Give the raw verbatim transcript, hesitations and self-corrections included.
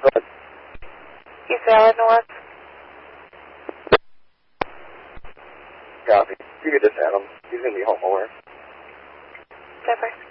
Good. East Valley North. Copy. You could just add him. He's going to be home aware. Deborah.